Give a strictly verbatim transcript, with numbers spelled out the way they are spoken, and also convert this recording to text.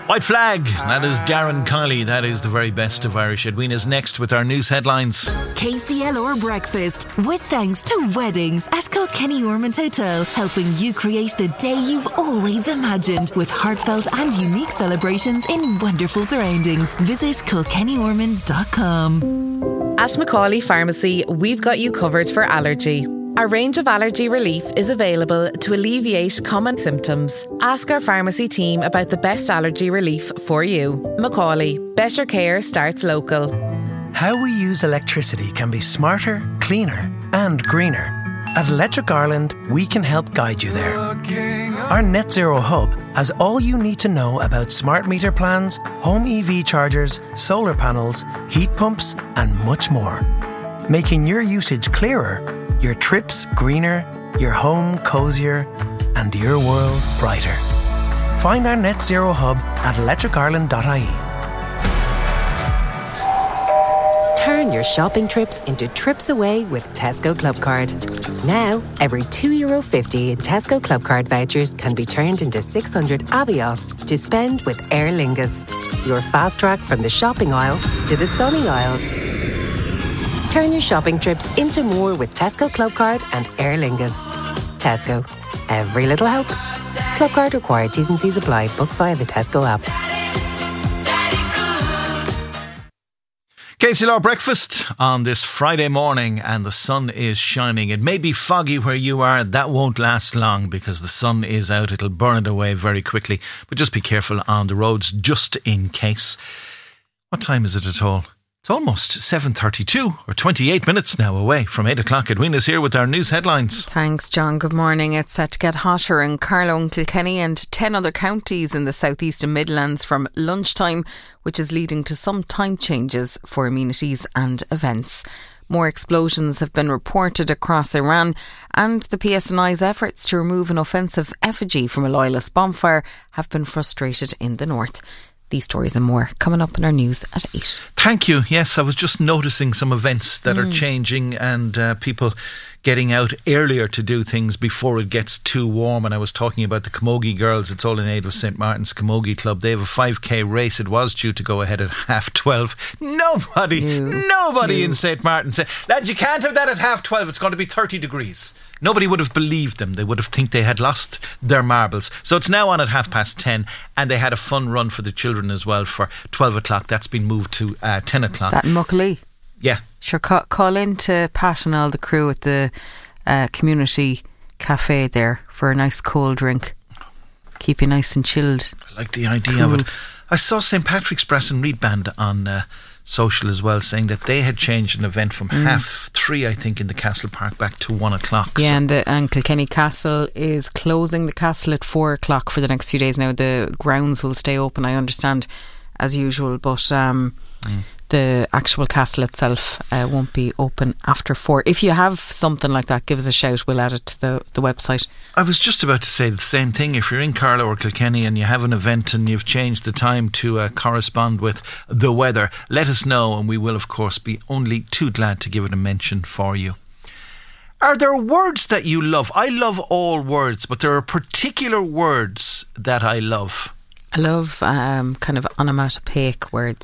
White Flag, that is Darren Kiley. That is the very best of Irish. Edwina's next with our news headlines. K C L R Breakfast, with thanks to Weddings at Kilkenny Ormond Hotel, helping you create the day you've always imagined with heartfelt and unique celebrations in wonderful surroundings. Visit kilkenny ormonds dot com. At Macaulay Pharmacy, we've got you covered for allergy. Our range of allergy relief is available to alleviate common symptoms. Ask our pharmacy team about the best allergy relief for you. Macaulay, better care starts local. How we use electricity can be smarter, cleaner and greener. At Electric Ireland, we can help guide you there. Our Net Zero Hub has all you need to know about smart meter plans, home E V chargers, solar panels, heat pumps and much more. Making your usage clearer, your trips greener, your home cosier, and your world brighter. Find our Net Zero Hub at electric ireland dot I E. Turn your shopping trips into trips away with Tesco Clubcard. Now, every two euro fifty in Tesco Clubcard vouchers can be turned into six hundred Avios to spend with Aer Lingus. Your fast track from the shopping aisle to the sunny aisles. Turn your shopping trips into more with Tesco Clubcard and Aer Lingus. Tesco. Every little helps. Clubcard required. T's and C's apply. Book via the Tesco app. K C L R Breakfast on this Friday morning, and the sun is shining. It may be foggy where you are. That won't last long because the sun is out. It'll burn it away very quickly. But just be careful on the roads just in case. What time is it at all? It's almost seven thirty-two, or twenty-eight minutes now away from eight o'clock. Edwina's here with our news headlines. Thanks, John. Good morning. It's set to get hotter in Carlow and Kilkenny and ten other counties in the southeast and Midlands from lunchtime, which is leading to some time changes for amenities and events. More explosions have been reported across Iran, and the P S N I's efforts to remove an offensive effigy from a loyalist bonfire have been frustrated in the north. These stories and more coming up in our news at eight. Thank you. Yes, I was just noticing some events that mm. are changing and uh, people getting out earlier to do things before it gets too warm. And I was talking about the Camogie girls. It's all in aid of Saint Martin's Camogie Club. They have a five K race. It was due to go ahead at half twelve. Nobody, no. nobody no. in Saint Martin said, lads, you can't have that at half twelve. It's going to be thirty degrees. Nobody would have believed them. They would have think they had lost their marbles. So it's now on at half past ten, and they had a fun run for the children as well for twelve o'clock. That's been moved to uh, ten o'clock. That in Muckalee? Yeah. Sure, call, call in to Pat and all the crew at the uh, community cafe there for a nice cold drink. Keep you nice and chilled. I like the idea cool. of it. I saw Saint Patrick's Brass and Reed Band on uh, social as well, saying that they had changed an event from mm. half three, I think, in the Castle Park back to one o'clock. Yeah, so. and, the, and Kilkenny Castle is closing the castle at four o'clock for the next few days now. The grounds will stay open, I understand, as usual, but um, mm. the actual castle itself uh, won't be open after four. If you have something like that, give us a shout. We'll add it to the, the website. I was just about to say the same thing. If you're in Carlow or Kilkenny and you have an event and you've changed the time to uh, correspond with the weather, let us know, and we will of course be only too glad to give it a mention for you. Are there words that you love? I love all words, but there are particular words that I love. I love um, kind of onomatopoeic words.